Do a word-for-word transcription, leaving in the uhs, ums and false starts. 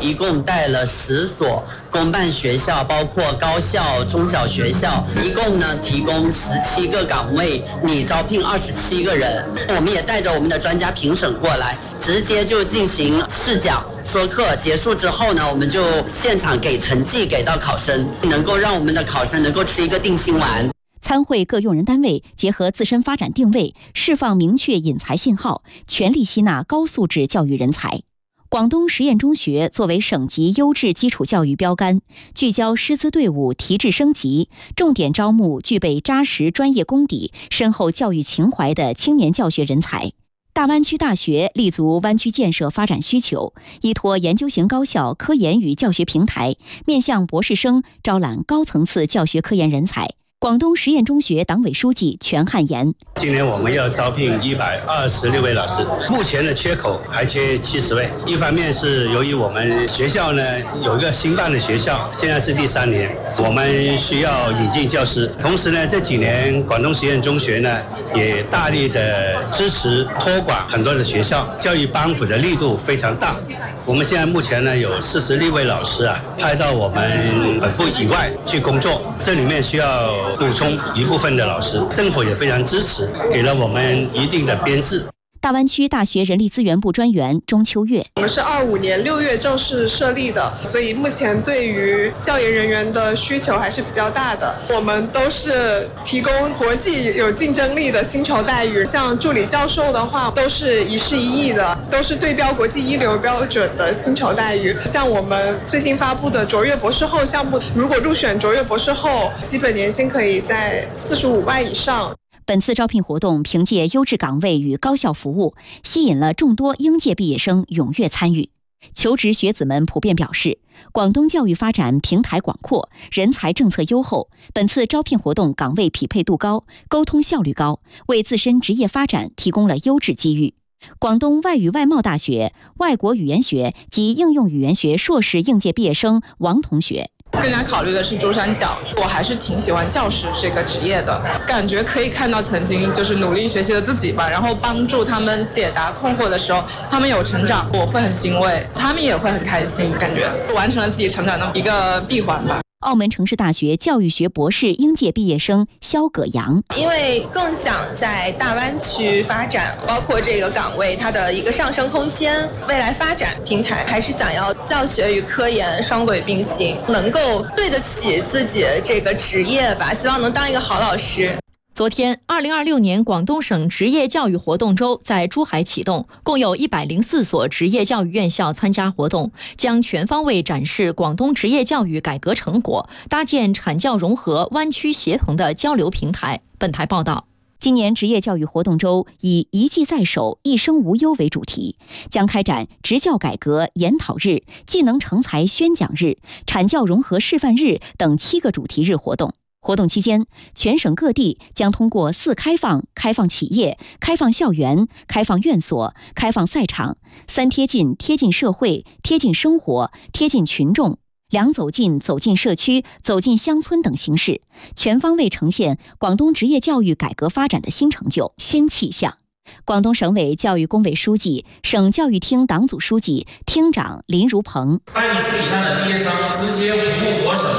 一共带了十所公办学校，包括高校、中小学校，一共呢提供十七个岗位，拟招聘二十七个人。我们也带着我们的专家评审过来，直接就进行试讲说课，结束之后呢，我们就现场给成绩给到考生，能够让我们的考生能够吃一个定心丸。 参会各用人单位结合自身发展定位，释放明确引才信号，全力吸纳高素质教育人才。广东实验中学作为省级优质基础教育标杆，聚焦师资队伍提质升级，重点招募具备扎实专业功底、深厚教育情怀的青年教学人才。大湾区大学立足湾区建设发展需求，依托研究型高校科研与教学平台，面向博士生招揽高层次教学科研人才。广东实验中学党委书记全汉言： 今年我们要招聘一百二十六位老师，目前的缺口还缺七十位。一方面是由于我们学校呢有一个新办的学校，现在是第三年，我们需要引进教师。同时呢，这几年广东实验中学呢也大力的支持托管很多的学校，教育帮扶的力度非常大。我们现在目前呢有四十六位老师啊派到我们本部以外去工作，这里面需要补充一部分的老师，政府也非常支持，给了我们一定的编制。 大湾区大学人力资源部专员钟秋月： 我们是二五年六月正式设立的，所以目前对于教研人员的需求还是比较大的。我们都是提供国际有竞争力的薪酬待遇，像助理教授的话都是一事一议的，都是对标国际一流标准的薪酬待遇。像我们最近发布的卓越博士后项目，如果入选卓越博士后，基本年薪可以在四十五万以上。 本次招聘活动凭借优质岗位与高效服务，吸引了众多应届毕业生踊跃参与。求职学子们普遍表示，广东教育发展平台广阔，人才政策优厚，本次招聘活动岗位匹配度高，沟通效率高，为自身职业发展提供了优质机遇。广东外语外贸大学外国语言学及应用语言学硕士应届毕业生王同学： 更加考虑的是珠三角，我还是挺喜欢教师这个职业的，感觉可以看到曾经就是努力学习的自己吧，然后帮助他们解答困惑的时候，他们有成长，我会很欣慰，他们也会很开心，感觉完成了自己成长的一个闭环吧。 澳门城市大学教育学博士应届毕业生肖葛阳： 因为更想在大湾区发展，包括这个岗位它的一个上升空间，未来发展平台还是想要教学与科研双轨并行，能够对得起自己的这个职业吧，希望能当一个好老师。 昨天，二零二六年广东省职业教育活动周在珠海启动，共有一百零四所职业教育院校参加活动，将全方位展示广东职业教育改革成果，搭建产教融合、湾区协同的交流平台。本台报道。 今年职业教育活动周以一技在手、一生无忧为主题，将开展职教改革研讨日、技能成才宣讲日、产教融合示范日等七个主题日活动。活动期间，全省各地将通过四开放、开放企业、开放校园、开放院所、开放赛场、三贴近、贴近社会、贴近生活、贴近群众、两走进、走进社区、走进乡村等形式，全方位呈现广东职业教育改革发展的新成就、新气象。广东省委教育工委书记、省教育厅党组书记、厅长林如鹏： 按你私底下的毕业生直接服务我省。